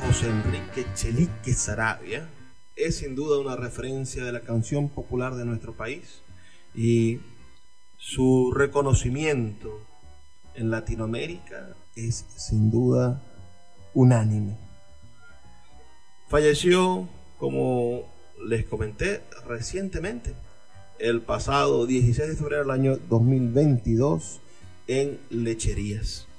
José Enrique Chelique Saravia es sin duda una referencia de la canción popular de nuestro país y su reconocimiento en Latinoamérica es sin duda unánime. Falleció, como les comenté, recientemente, el pasado 16 de febrero del año 2022 en Lecherías.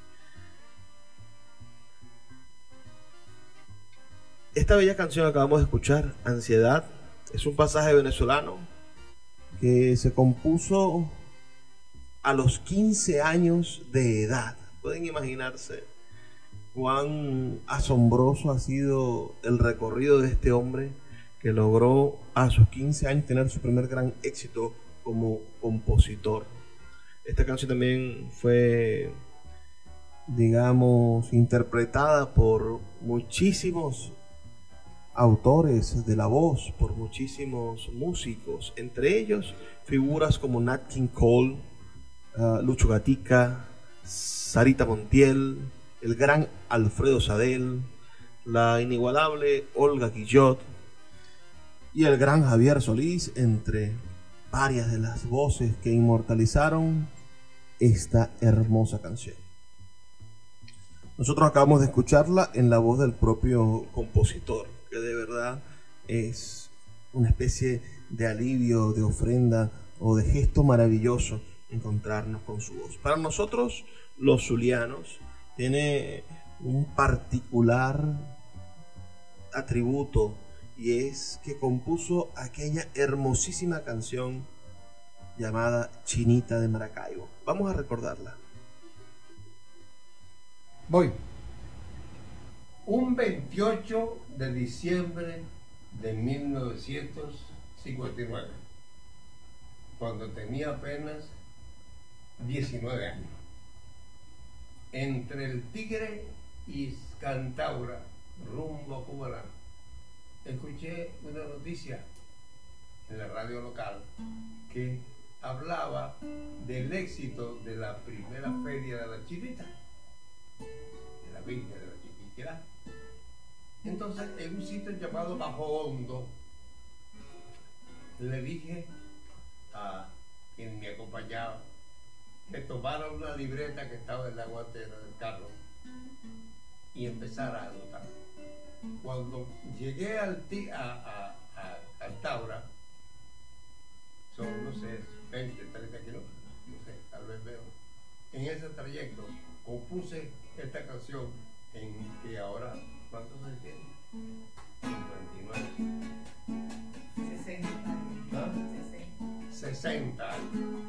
Esta bella canción que acabamos de escuchar, Ansiedad, es un pasaje venezolano que se compuso a los 15 años de edad. Pueden imaginarse cuán asombroso ha sido el recorrido de este hombre que logró a sus 15 años tener su primer gran éxito como compositor. Esta canción también fue, digamos, interpretada por muchísimos autores de la voz, por muchísimos músicos, entre ellos figuras como Nat King Cole, Lucho Gatica, Sarita Montiel, el gran Alfredo Sadel, la inigualable Olga Guillot y el gran Javier Solís, entre varias de las voces que inmortalizaron esta hermosa canción. Nosotros acabamos de escucharla en la voz del propio compositor, que de verdad es una especie de alivio, de ofrenda o de gesto maravilloso encontrarnos con su voz. Para nosotros, los zulianos, tiene un particular atributo, y es que compuso aquella hermosísima canción llamada Chinita de Maracaibo. Vamos a recordarla. Voy. Un 28 de diciembre de 1959, cuando tenía apenas 19 años, entre el Tigre y Cantaura, rumbo a Cubalán, escuché una noticia en la radio local que hablaba del éxito de la primera feria de la Chinita, de la Virgen de la Chiquinquirá. Entonces, en un sitio llamado Bajo Hondo, le dije a quien me acompañaba que tomara una libreta que estaba en la guantera del carro y empezara a anotar. Cuando llegué a Taura, son, no sé, 20, 30 kilómetros, no sé, tal vez veo. En ese trayecto compuse esta canción en que ahora, ¿cuántos años tiene? 59. 60 años. ¿Ah? 60 años.